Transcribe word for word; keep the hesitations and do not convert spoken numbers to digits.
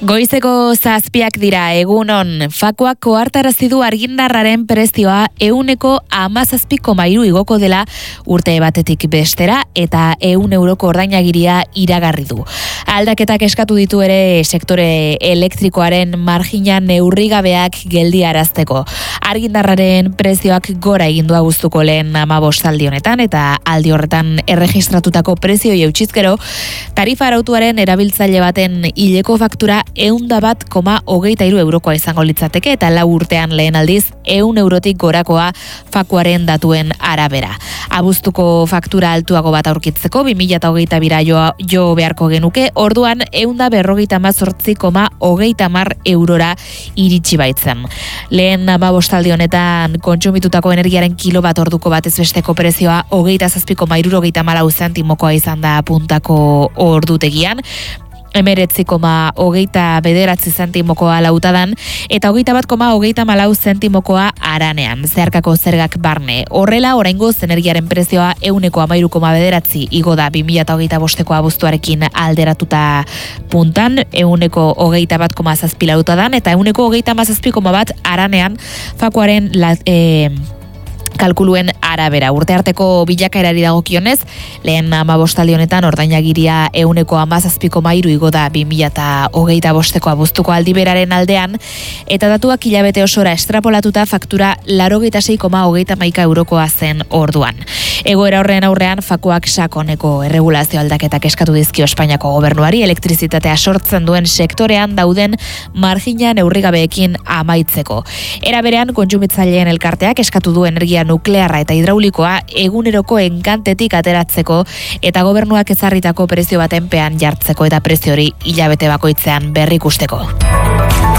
Goizeko zazpiak dira egunon, fakoak ohartarazi du argindarraren prezioa ehuneko hamazazpi koma hiru igoko dela urte batetik bestera eta ehun euroko ordainagiria iragarri du. Aldaketak eskatu ditu ere sektore elektrikoaren margina neurrigabeak geldiarazteko. Argindarraren prezioak gora egin du abuztuko lehen hamabostaldi honetan eta aldi horretan erregistratutako prezioi eutxizkero, tarifa arautuaren erabiltzaile baten hileko faktura ehunda bat koma hogeita hiru eurokoa izango litzateke eta lau urtean lehen aldiz ehun eurotik gorakoa fakuaren datuen arabera. Abuztuko faktura altuago bat aurkitzeko bi mila hogeita bira jo, jo beharko genuke, orduan ehunda berrogeita hamazortzi koma hogeita hamar eurora iritsi baitzen. Lehen hamabostaldi honetan kontsumitutako energiaren kilo bat orduko batez besteko prezioa hogeita zazpi koma hirurogeita hamalau zentimokoa izan da puntako ordutegian, emeretzi koma hogeita bederatzi zentimokoa lautadan eta hogeita bat koma hogeita malau zentimokoa aranean, zeharkako zergak barne. Horrela, oraingoz energiaren prezioa ehuneko hamairu koma bederatzi igo da bi mila hogeita bosteko abuztuarekin alderatuta puntan, ehuneko hogeita bat koma zazpi lautadan eta ehuneko hogeita hamazazpi koma bat aranean fakuaren la, e, kalkuluen arabera. Urte arteko bilakaerari dagokionez, lehen hamabostaldi honetan ordainagiria ehuneko hamazazpi koma hiru igo da bi mila hogeita bosteko abuztuko aldiberaren aldean, eta datuak hilabete osora estrapolatuta faktura laurogeita sei koma hogeita hamaika eurokoa zen orduan. Egoera horren aurrean fakuak sakoneko erregulazio aldaketak eskatu dizkio Espainiako gobernuari elektrizitatea sortzen duen sektorean dauden margina neurrigabeekin amaitzeko. Era berean, kontsumitzaileen elkarteak eskatu du energia nuklearra eta hidraulikoa eguneroko enkantetik ateratzeko eta gobernuak ezarritako prezio baten pean jartzeko eta prezio hori hilabete bakoitzean berrikusteko.